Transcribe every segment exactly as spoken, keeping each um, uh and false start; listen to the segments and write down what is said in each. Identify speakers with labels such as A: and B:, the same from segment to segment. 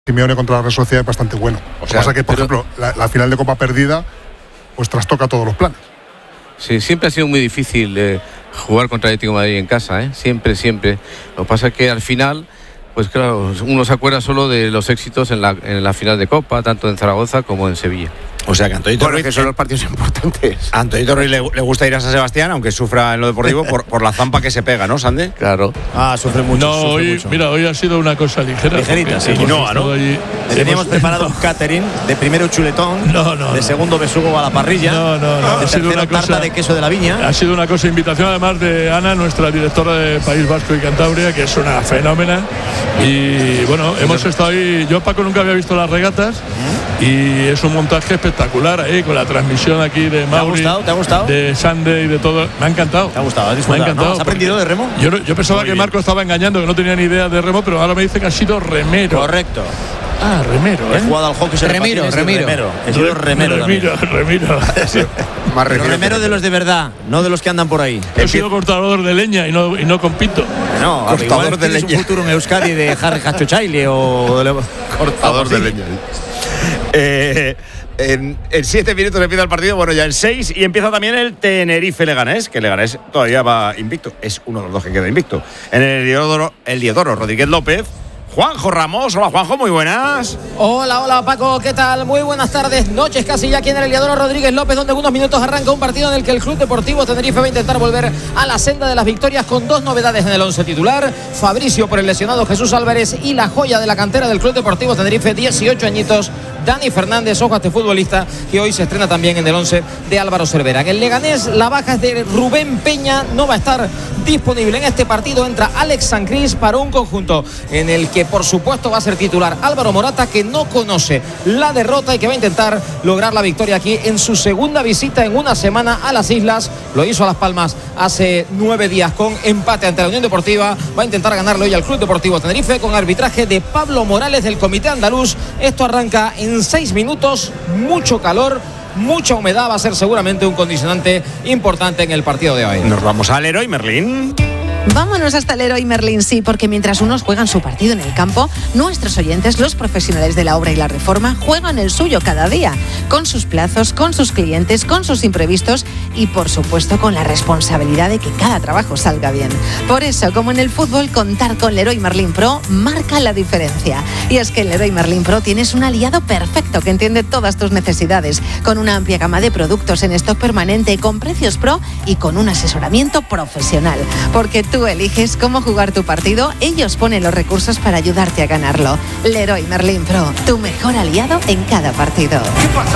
A: Simeone contra la Real Sociedad es bastante bueno. O sea, Lo que pasa que, por pero... ejemplo, la, la final de Copa perdida, pues trastoca todos los planes.
B: Sí, siempre ha sido muy difícil eh, jugar contra el Atlético de Madrid en casa, ¿eh? Siempre, siempre. Lo que pasa es que al final, pues claro, uno se acuerda solo de los éxitos en la, en la final de Copa, tanto en Zaragoza como en Sevilla.
C: O sea que Antonio Ruiz,
D: que son los partidos importantes.
C: A Antonio Ruiz le, le gusta ir a San Sebastián, aunque sufra en lo deportivo por, por la zampa que se pega, ¿no, Sande?
B: Claro.
D: Ah, sufre mucho.
E: No,
D: sufre
E: hoy,
D: mucho.
E: mira, hoy ha sido una cosa ligera.
D: Ligerita, sí.
C: Quinoa, ¿no?
D: Allí, teníamos preparado un catering de primero chuletón,
E: no, no,
D: de segundo besugo a la parrilla,
E: no, no, no.
D: de
E: Ha sido una
D: tarta
E: cosa,
D: de queso de la viña.
E: Ha sido una cosa, invitación además de Ana, nuestra directora de País Vasco y Cantabria, que es una fenómena. Y bueno, hemos estado ahí. Yo, Paco, nunca había visto las regatas y es un montaje espectacular ahí con la transmisión aquí de Mauri.
D: ¿Te ha gustado? ¿Te ha gustado?
E: De Sande y de todo. Me ha encantado.
D: ¿Te ha gustado? ¿Has
E: Me ha encantado.
D: ¿No? ¿Has aprendido de remo?
E: Yo, yo pensaba
D: Muy
E: que
D: bien.
E: Marco estaba engañando, que no tenía ni idea de remo, pero ahora me dice que ha sido remero.
D: Correcto.
E: Ah, remero,
D: He
E: ¿eh?
D: jugado al hockey sobre
F: Remiro,
D: patines y
F: remiro.
D: remero. He sido remero también.
E: Remiro, remiro.
C: Más
D: Pero remero de los de verdad, no de los que andan por ahí.
E: Yo he sido cortador de leña y no, y no compito.
D: No,
C: Cortador
D: igual
C: de
D: tienes
C: leña.
D: un futuro en Euskadi de Harry Hachochaile o de
C: Cortador de leña. Eh, en, en siete minutos empieza el partido, bueno, ya en seis, y empieza también el Tenerife-Leganés, que Leganés todavía va invicto. Es uno de los dos que queda invicto. En el Diodoro, el Diodoro Rodríguez López. Juanjo Ramos, hola Juanjo, muy buenas.
F: Hola, hola Paco, ¿qué tal? Muy buenas tardes, noches casi ya aquí en el Heliodoro Rodríguez López, donde en unos minutos arranca un partido en el que el Club Deportivo Tenerife va a intentar volver a la senda de las victorias con dos novedades en el once titular. Fabricio por el lesionado Jesús Álvarez y la joya de la cantera del Club Deportivo Tenerife, dieciocho añitos, Dani Fernández, ojo a este futbolista que hoy se estrena también en el once de Álvaro Cervera. En el Leganés la baja es de Rubén Peña, no va a estar disponible en este partido. Entra Alex Sancris para un conjunto en el que por supuesto va a ser titular Álvaro Morata, que no conoce la derrota y que va a intentar lograr la victoria aquí en su segunda visita en una semana a las islas. Lo hizo a Las Palmas hace nueve días con empate ante la Unión Deportiva. Va a intentar ganarlo hoy al Club Deportivo Tenerife con arbitraje de Pablo Morales del Comité Andaluz. Esto arranca en seis minutos, mucho calor, mucha humedad, va a ser seguramente un condicionante importante en el partido de hoy.
C: Nos vamos al Leroy Merlín.
G: Vámonos hasta el Leroy Merlín, sí, porque mientras unos juegan su partido en el campo, nuestros oyentes, los profesionales de la obra y la reforma, juegan el suyo cada día, con sus plazos, con sus clientes, con sus imprevistos y, por supuesto, con la responsabilidad de que cada trabajo salga bien. Por eso, como en el fútbol, contar con Leroy Merlín Pro marca la diferencia. Y es que en Leroy Merlín Pro tienes un aliado perfecto que entiende todas tus necesidades, con una amplia gama de productos en stock permanente, con precios pro y con un asesoramiento profesional. Porque tú eliges cómo jugar tu partido, ellos ponen los recursos para ayudarte a ganarlo. Leroy Merlín Pro, tu mejor aliado en cada partido.
H: ¿Qué pasa,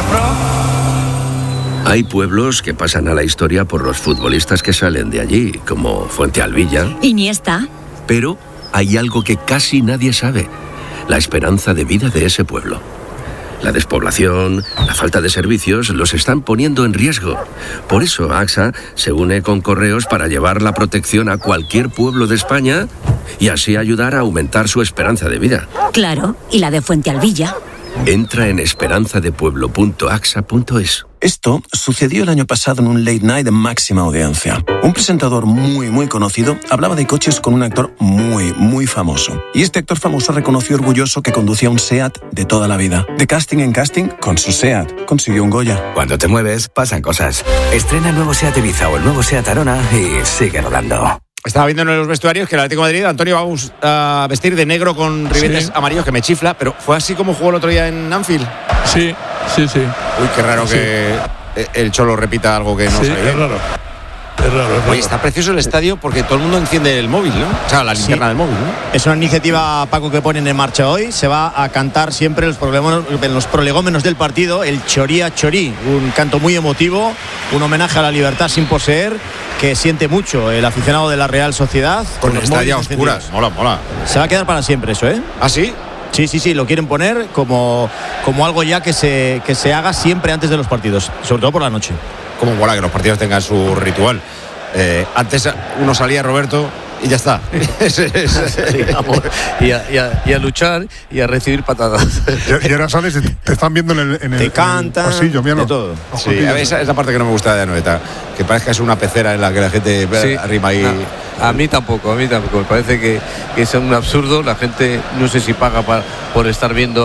H: Pro? Hay pueblos que pasan a la historia por los futbolistas que salen de allí, como Fuentealbilla.
I: Iniesta.
H: Pero hay algo que casi nadie sabe: la esperanza de vida de ese pueblo. La despoblación, la falta de servicios los están poniendo en riesgo. Por eso AXA se une con Correos para llevar la protección a cualquier pueblo de España y así ayudar a aumentar su esperanza de vida.
I: Claro, y la de Fuentealbilla.
H: Entra en esperanza de pueblo punto axa punto es.
J: Esto sucedió el año pasado en un late night de máxima audiencia. Un presentador muy, muy conocido hablaba de coches con un actor muy, muy famoso. Y este actor famoso reconoció orgulloso que conducía un SEAT de toda la vida. De casting en casting, con su SEAT consiguió un Goya.
K: Cuando te mueves, pasan cosas. Estrena el nuevo SEAT Ibiza o el nuevo SEAT Arona y sigue rodando.
C: Estaba viendo en los vestuarios que el Atlético de Madrid, Antonio va a vestir de negro con ribetes
E: Sí.
C: amarillos, que me chifla, pero fue así como jugó el otro día en Anfield.
E: Sí, sí, sí.
C: Uy, qué raro
E: Sí.
C: que el Cholo repita algo que no
E: Sí,
C: sabe
E: es
C: bien.
E: raro. Es raro, es raro.
C: Oye, está precioso el estadio porque todo el mundo enciende el móvil, ¿no? O sea, la linterna
D: Sí.
C: del móvil, ¿no?
D: Es una iniciativa, Paco, que ponen en marcha hoy. Se va a cantar siempre los prolegómenos, los prolegómenos del partido, el Choría Chorí, un canto muy emotivo, un homenaje a la libertad sin poseer, que siente mucho el aficionado de la Real Sociedad.
C: Con el
D: los
C: estadio a
D: móviles
C: oscuras.
D: encendidos.
C: Mola, mola.
D: Se va a quedar para siempre eso, ¿eh?
C: ¿Ah, sí?
D: Sí, sí, sí, lo quieren poner como, como algo ya que se, que se haga siempre antes de los partidos, sobre todo por la noche.
C: Como mola que los partidos tengan su ritual. Eh, antes uno salía, Roberto, y ya está.
B: Digamos, y, a, y, a, y a luchar y a recibir patadas.
A: Y, y ahora sales, te están viendo en el, en el,
D: te cantan,
A: en el pasillo, míralo.
D: de todo.
C: Sí, a ver, esa es la parte que no me gusta de Anoeta, que parece que es una pecera en la que la gente
B: Sí,
C: arrima ahí.
B: A, a mí tampoco, a mí tampoco. Me parece que, que es un absurdo. La gente no sé si paga para, por estar viendo